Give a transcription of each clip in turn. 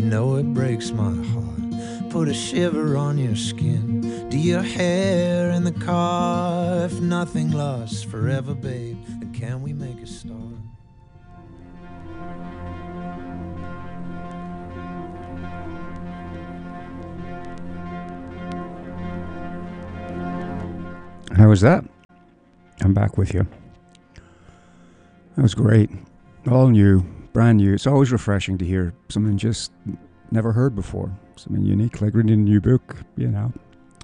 You know it breaks my heart, put a shiver on your skin. Do your hair in the car, if nothing lasts forever, babe, then can we make a start? How was that? I'm back with you. That was great. All new, brand new. It's always refreshing to hear something just never heard before. Something unique, like reading a new book, you know.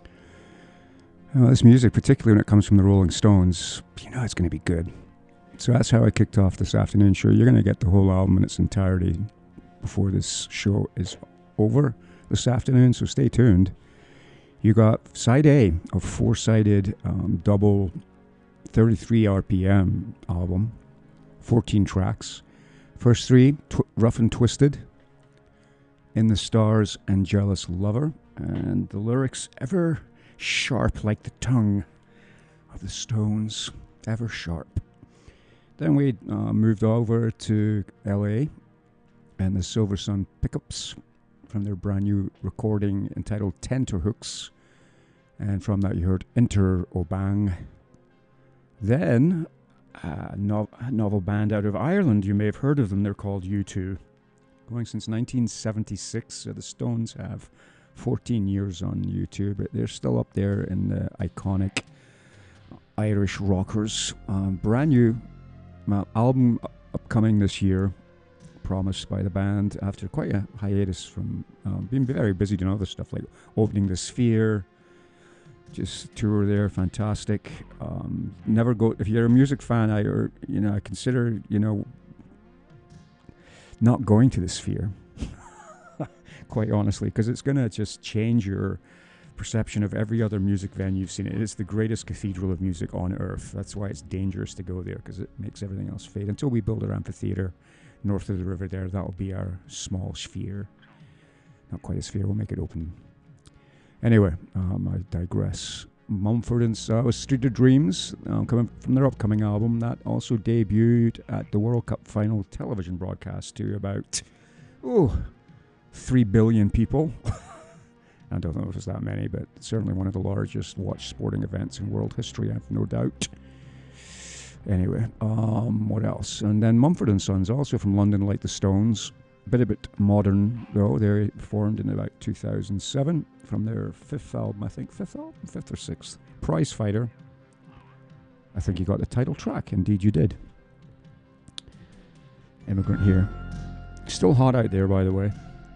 This music, particularly when it comes from the Rolling Stones, you know it's going to be good. So that's how I kicked off this afternoon. Sure, you're going to get the whole album in its entirety before this show is over this afternoon, so stay tuned. You got side A of four-sided double 33 RPM album, 14 tracks. First three, Rough and Twisted, In the Stars and Jealous Lover, and the lyrics ever sharp like the tongue of the Stones, ever sharp. Then we moved over to LA and the Silver Sun Pickups from their brand new recording entitled Tenterhooks, and from that you heard Interobang. Then a novel band out of Ireland, you may have heard of them, they're called U2. Going since 1976, so the Stones have 14 years on YouTube, but they're still up there in the iconic Irish rockers. Brand new album upcoming this year, promised by the band after quite a hiatus from being very busy doing other stuff like opening the Sphere, just tour there, fantastic. Never go if you're a music fan. I consider not going to the Sphere, quite honestly, because it's gonna just change your perception of every other music venue you've seen. It is the greatest cathedral of music on earth. That's why it's dangerous to go there, because it makes everything else fade. Until we build our amphitheater north of the river there, that'll be our small sphere. Not quite a sphere, we'll make it open. Anyway, I digress. Mumford & Sons, Street of Dreams, coming from their upcoming album, that also debuted at the World Cup final television broadcast to about 3 billion people. I don't know if it's that many, but certainly one of the largest watched sporting events in world history, I have no doubt. Anyway, what else? And then Mumford & Sons, also from London, like the Stones. A bit modern, though. They formed in about 2007 from their fifth album, fifth or sixth, Prize Fighter. I think you got the title track. Indeed you did. Immigrant here. Still hot out there, by the way.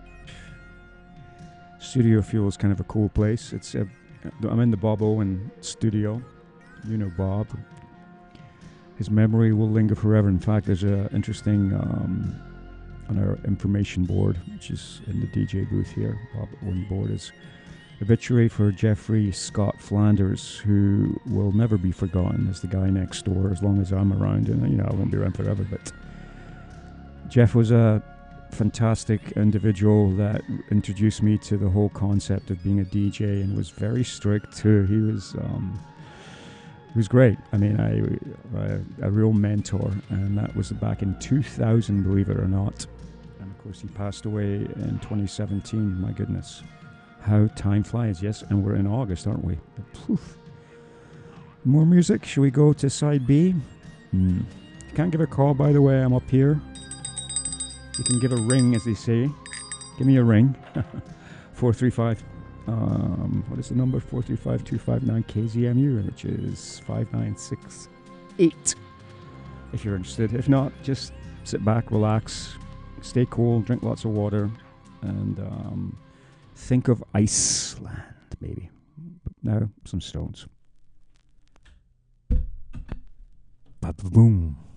Studio Fuel is kind of a cool place. I'm in the Bob Owen studio. You know Bob. His memory will linger forever. In fact, there's an interesting on our information board, which is in the DJ booth here. Bob Owen board is obituary for Jeffrey Scott Flanders, who will never be forgotten as the guy next door as long as I'm around. And I won't be around forever, but Jeff was a fantastic individual that introduced me to the whole concept of being a DJ, and was very strict too. He was great. I mean, a real mentor, and that was back in 2000, believe it or not. And of course, he passed away in 2017. My goodness, how time flies. Yes, and we're in August, aren't we? Poof. More music. Should we go to side B? You can't give a call, by the way. I'm up here. You can give a ring, as they say. Give me a ring. 435. What is the number? 435-259 KZMU, which is 5968. If you're interested. If not, just sit back, relax, stay cool, drink lots of water, and think of Iceland, maybe. But now, some Stones. Ba-boom.